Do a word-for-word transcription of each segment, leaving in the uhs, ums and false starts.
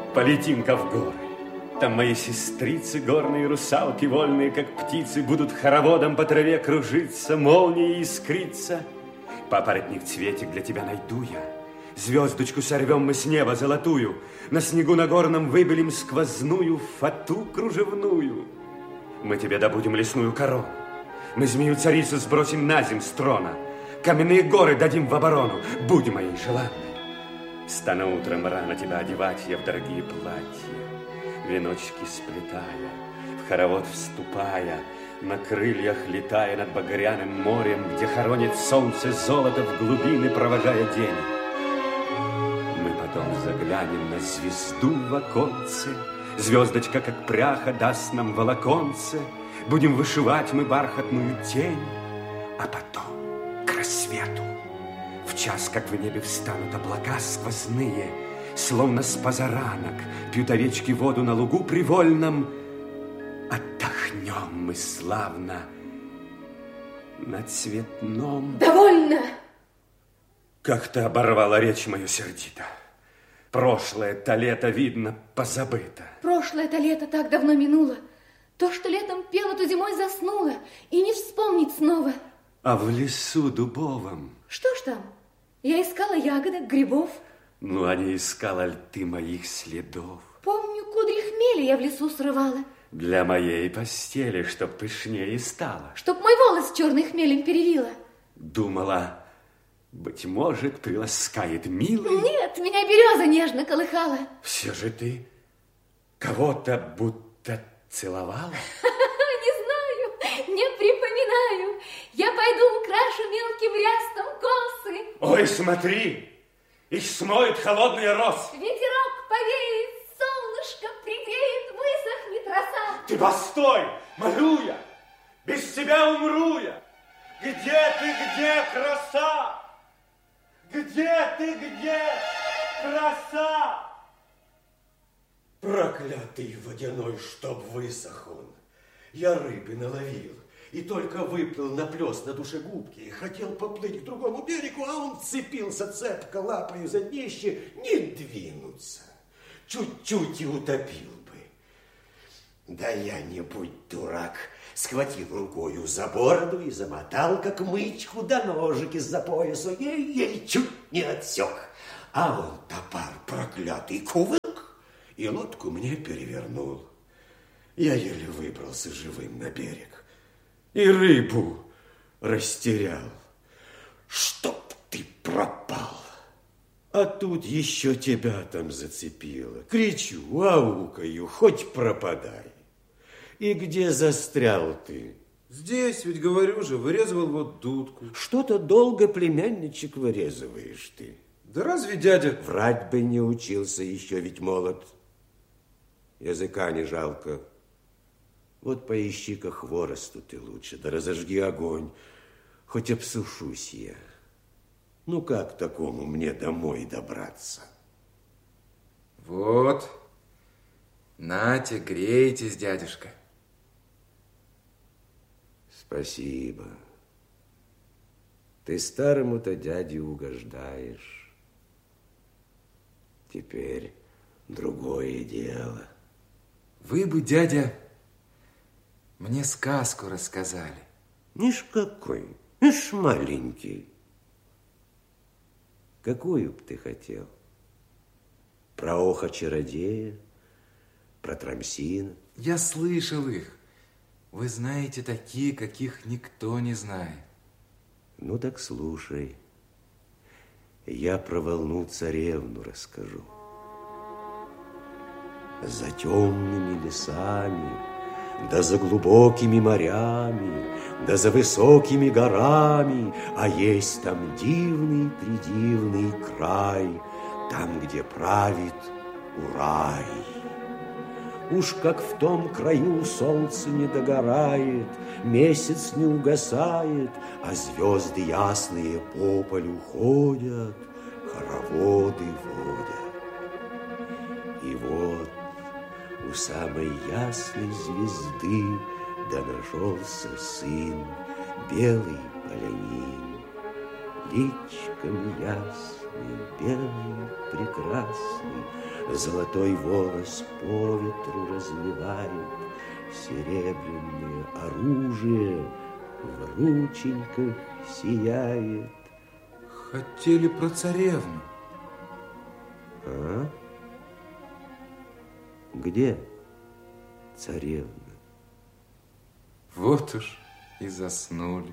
Полетим-ка в горы. Там мои сестрицы, горные русалки, вольные, как птицы, будут хороводом по траве кружиться, молнии искриться. Папоротник цветик для тебя найду я. Звездочку сорвем мы с неба золотую, на снегу нагорном выбелим сквозную фату кружевную. Мы тебе добудем лесную корону, мы змею-царицу сбросим на земь с трона, каменные горы дадим в оборону, будь моей желанной. Стану утром рано тебя одевать я в дорогие платья, веночки сплетая, в хоровод вступая, на крыльях летая над багряным морем, где хоронит солнце золото в глубины, провожая день. Мы потом заглянем на звезду в оконце, звездочка, как пряха, даст нам волоконце, будем вышивать мы бархатную тень, а потом к рассвету, в час, как в небе встанут облака сквозные, словно с позаранок пьют овечки воду на лугу привольном, отдохнем мы славно на цветном... Довольно! Как ты оборвала речь мою сердито. Прошлое-то лето, видно, позабыто. Прошлое-то лето так давно минуло. То, что летом пела, то зимой заснула, и не вспомнить снова. А в лесу дубовом... Что ж там? Я искала ягодок, грибов. Ну, а не искала ли ты моих следов? Помню, кудри хмели я в лесу срывала. Для моей постели, чтоб пышнее стало. Чтоб мой волос черный хмелем перевила. Думала, быть может, приласкает милый. Нет, меня береза нежно колыхала. Все же ты кого-то будто целовала? Не знаю, не припоминаю. Я пойду украшу мелким рястом косы. Ой, смотри! Их смоет холодный роз. Ветерок повеет, солнышко пригреет, высохнет роса. Ты постой, молю я, без тебя умру я. Где ты, где краса? Где ты, где краса? Проклятый водяной, чтоб высох он. Я рыбы наловил и только выплыл на плес на душегубке и хотел поплыть к другому берегу, а он вцепился цепко лапою за днище, не двинуться. Чуть-чуть и утопил бы. Да я, не будь дурак, схватил рукою за бороду и замотал, как мычку, до ножик из-за пояса, ей-ей, чуть не отсек. А он, топор проклятый, кувырк, и лодку мне перевернул. Я еле выбрался живым на берег. И рыбу растерял. Чтоб ты пропал. А тут еще тебя там зацепило. Кричу, аукаю, хоть пропадай. И где застрял ты? Здесь, ведь говорю же, вырезывал вот дудку. Что-то долго, племянничек, вырезываешь ты. Да разве дядя... Врать бы не учился еще, ведь молод. Языка не жалко. Вот поищи-ка хворосту ты лучше, да разожги огонь, хоть обсушусь я. Ну, как такому мне домой добраться? Вот. Нате, грейтесь, дядюшка. Спасибо. Ты старому-то дяде угождаешь. Теперь другое дело. Вы бы, дядя, мне сказку рассказали. Ниш какой, ниш маленький. Какую б ты хотел? Про Оха-чародея? Про Трамсина? Я слышал их. Вы знаете такие, каких никто не знает. Ну так слушай. Я про волну-царевну расскажу. За темными лесами, да за глубокими морями, да за высокими горами, а есть там дивный-придивный край, там, где правит Урай. Уж как в том краю солнце не догорает, месяц не угасает, а звезды ясные по полю ходят, хороводы водят. И вот у самой ясной звезды да нашелся сын, белый полянин. птичками ясный, белый, прекрасный, золотой волос по ветру развивает, серебряное оружие в рученьках сияет. Хотели про царевну. А? Где царевна? Вот уж и заснули.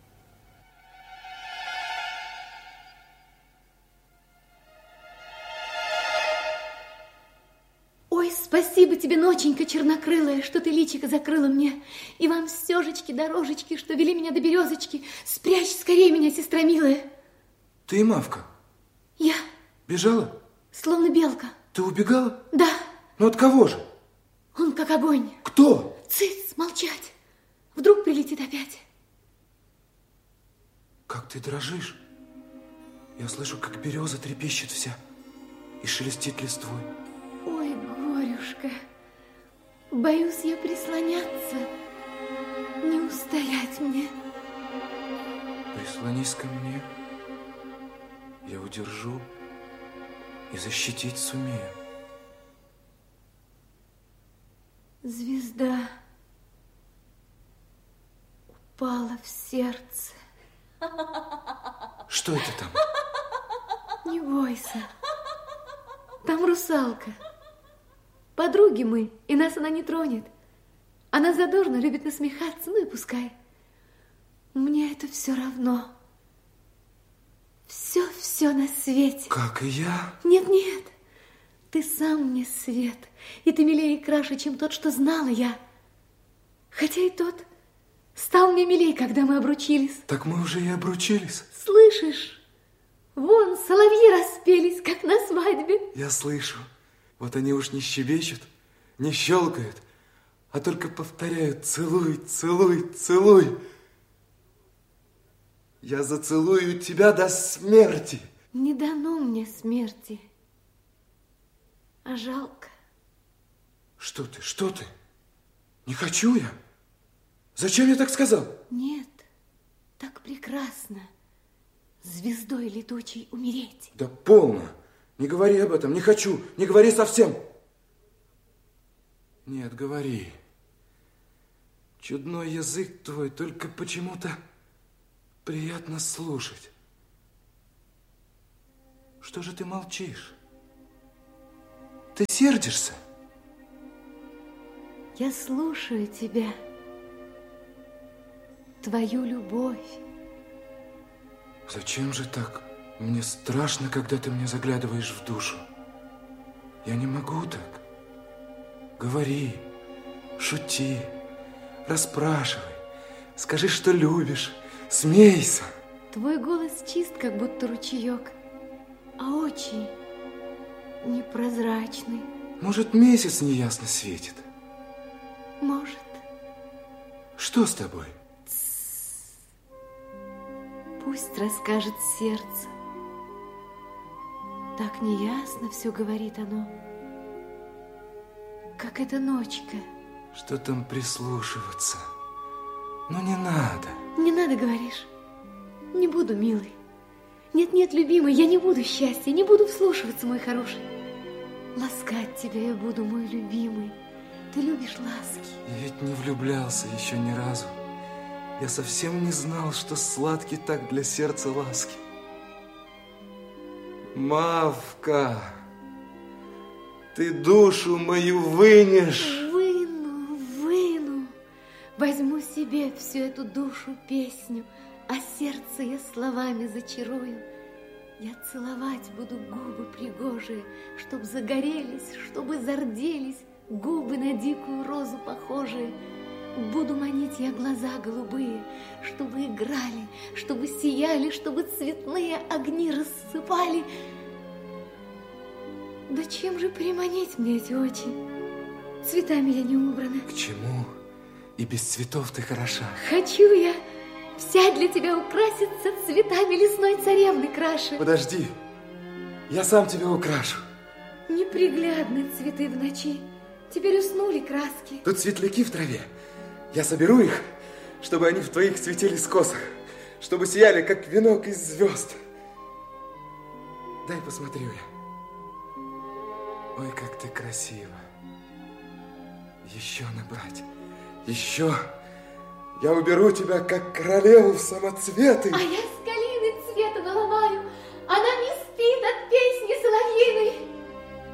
Ой, спасибо тебе, ноченька чернокрылая, что ты личико закрыла мне. И вам стежечки, дорожечки, что вели меня до березочки. Спрячь скорее меня, сестра милая. Ты, Мавка? Я. Бежала? Словно белка. Ты убегала? Да. Ну от кого же? Он как огонь. Кто? Цыц, молчать. Вдруг прилетит опять. Как ты дрожишь. Я слышу, как береза трепещет вся и шелестит листвой. Ой, горюшка, боюсь я прислоняться, не устоять мне. Прислонись ко мне, я удержу и защитить сумею. Звезда упала в сердце. Что это там? Не бойся, там русалка. Подруги мы, и нас она не тронет. Она задорно любит насмехаться, ну и пускай. Мне это все равно. Все-все на свете. Как и я? Нет-нет, ты сам мне свет, и ты милее и краше, чем тот, что знала я. Хотя и тот стал мне милей, когда мы обручились. Так мы уже и обручились. Слышишь? Вон соловьи распелись, как на свадьбе. Я слышу. Вот они уж не щебечут, не щелкают, а только повторяют: целуй, целуй, целуй. Я зацелую тебя до смерти. Не дано мне смерти, а жалко. Что ты, что ты? Не хочу я. Зачем я так сказал? Нет, так прекрасно звездой летучей умереть. Да полно. Не говори об этом, не хочу, не говори совсем. Нет, говори. Чудной язык твой, только почему-то приятно слушать. Что же ты молчишь? Ты сердишься? Я слушаю тебя, твою любовь. Зачем же так? Мне страшно, когда ты мне заглядываешь в душу. Я не могу так. Говори, шути, расспрашивай. Скажи, что любишь, смейся. Твой голос чист, как будто ручеек, а очи непрозрачны. Может, месяц неясно светит? Может. Что с тобой? Пусть расскажет сердце. Так неясно все говорит оно, как эта ночка. Что там прислушиваться? Ну, не надо. Не надо, говоришь. Не буду, милый. Нет-нет, любимый, я не буду счастья, не буду вслушиваться, мой хороший. Ласкать тебя я буду, мой любимый. Ты любишь ласки. Я ведь не влюблялся еще ни разу. Я совсем не знал, что сладкий так для сердца ласки. Мавка, ты душу мою вынешь. Выну, выну. Возьму себе всю эту душу песню, а сердце я словами зачарую. Я целовать буду губы пригожие, чтоб загорелись, чтобы зарделись, губы на дикую розу похожие. Буду манить я глаза голубые, чтобы играли, чтобы сияли, чтобы цветные огни рассыпали. Да чем же приманить мне эти очи? Цветами я не убрана. К чему? И без цветов ты хороша. Хочу я вся для тебя украситься цветами лесной царевны краше. Подожди, я сам тебя украшу. Неприглядны цветы в ночи, теперь уснули краски. Тут светляки в траве. Я соберу их, чтобы они в твоих цветели скосах, чтобы сияли, как венок из звезд. Дай посмотрю я. Ой, как ты красива. Еще набрать, еще. Я уберу тебя, как королеву в самоцветы. А я скорее.